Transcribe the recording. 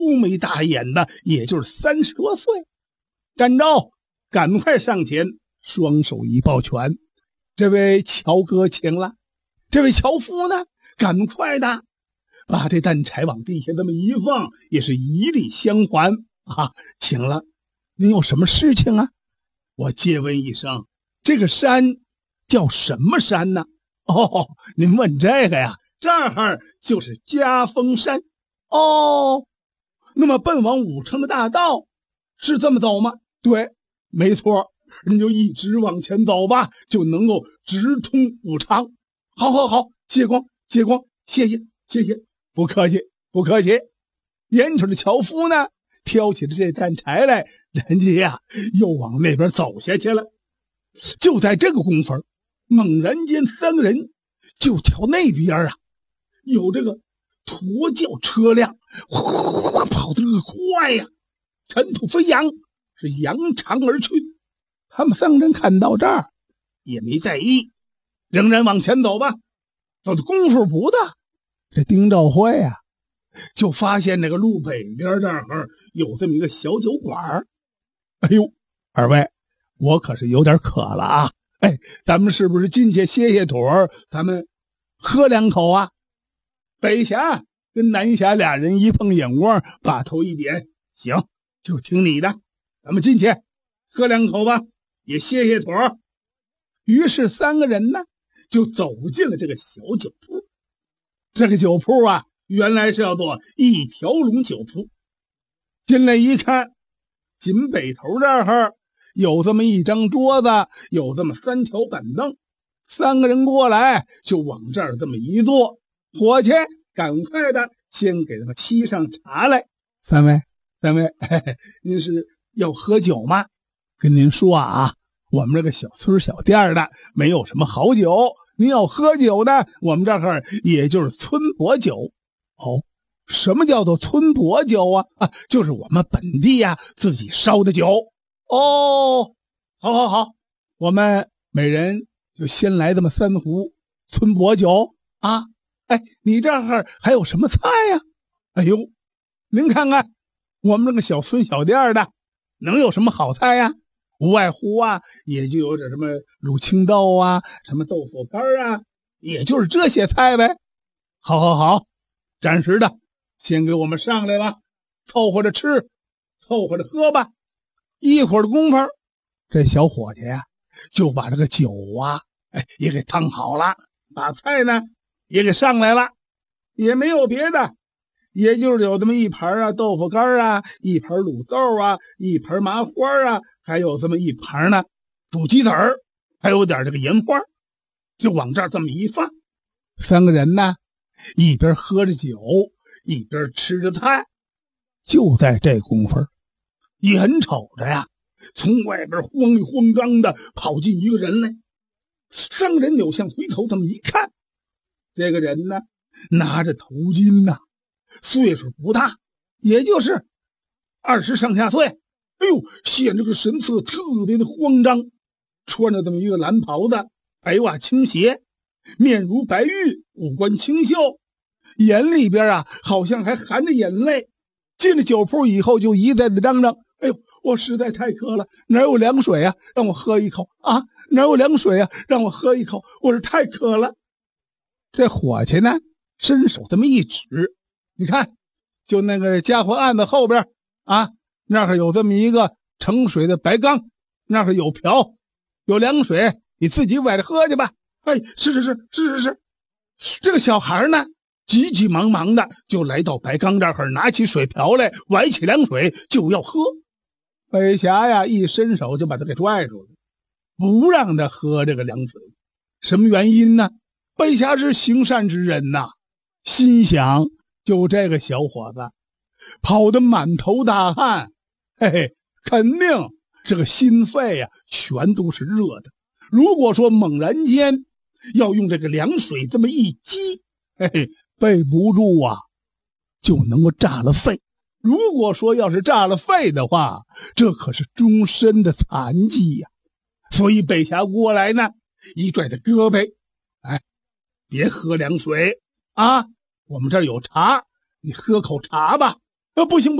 乌眉大眼的，也就是30多岁。展昭赶快上前，双手一抱拳：“这位乔哥请了。这位乔夫呢，赶快的把这担柴往地下这么一放，也是一力相还啊！请了，您有什么事情啊？我借问一声，这个山叫什么山呢？哦，您问这个呀，这儿就是嘉峰山。哦，那么奔往武昌的大道是这么走吗？对，没错，您就一直往前走吧，就能够直通武昌。好好好，谢光，谢谢。不客气。眼瞅着樵夫呢，挑起了这担柴来，人家呀又往那边走下去了。就在这个功夫，猛然间3个人就瞧那边啊，有这个驼轿车辆跑得快呀，尘土飞扬，是扬长而去。他们3个人看到这儿也没在意，仍然往前走吧。走的功夫不大，这丁兆辉啊就发现那个路北边这儿有这么一个小酒馆。哎呦，二位，我可是有点渴了啊！哎，咱们是不是进去歇腿儿，咱们喝2口啊？北峡跟南峡俩人一碰眼光，把头一点，行，就听你的，咱们进去喝2口吧，也歇腿儿。于是3个人呢就走进了这个小酒铺。这个酒铺啊，原来是叫做一条龙酒铺。进来一看，紧北头这儿有这么一张桌子，有这么3条板凳，3个人过来就往这儿这么一坐。伙计，赶快的先给他们沏上茶来。三位，您是要喝酒吗？跟您说啊，我们这个小村小店的没有什么好酒，您要喝酒呢，我们这儿也就是村泊酒。哦，什么叫做村泊酒啊？就是我们本地自己烧的酒。哦，好，我们每人就先来这么3壶村泊酒啊。哎，你这儿还有什么菜呀？哎呦，您看看我们这个小村小店的能有什么好菜呀？无外乎也就有点什么卤青豆什么豆腐干也就是这些菜呗。好，暂时的先给我们上来吧，凑合着吃，凑合着喝吧。一会儿的功夫，这小伙计就把这个酒也给烫好了，把菜呢也给上来了，也没有别的，也就是有这么一盘豆腐干一盘卤豆一盘麻花还有这么一盘呢煮鸡子儿，还有点这个盐花，就往这儿这么一放。3个人呢一边喝着酒一边吃着菜。就在这功夫，眼瞅着从外边慌里慌张的跑进一个人来。3个人扭向回头这么一看，这个人呢拿着头巾岁数不大，也就是20上下岁。哎呦，显这个神色特别的慌张，穿着这么一个蓝袍子，白袜青鞋，面如白玉，五官清秀，眼里边好像还含着眼泪。进了酒铺以后就一再的嚷嚷：哎呦，我实在太渴了，哪有凉水让我喝一口啊，哪有凉水让我喝一口，我是太渴了。这伙计呢伸手这么一指，你看就那个家伙案子后边那儿有这么一个盛水的白缸，那儿有瓢有凉水，你自己崴着喝去吧。哎，是。这个小孩呢急急忙忙的就来到白缸这儿，拿起水瓢来，崴起凉水就要喝。北峡一伸手就把他给拽住了，不让他喝这个凉水。什么原因呢？北峡是行善之人心想就这个小伙子跑得满头大汗，肯定这个心肺全都是热的。如果说猛然间要用这个凉水这么一激，备不住就能够炸了肺。如果说要是炸了肺的话，这可是终身的残疾所以北峡过来呢，一拽他胳膊，别喝凉水我们这儿有茶，你喝口茶吧。 不行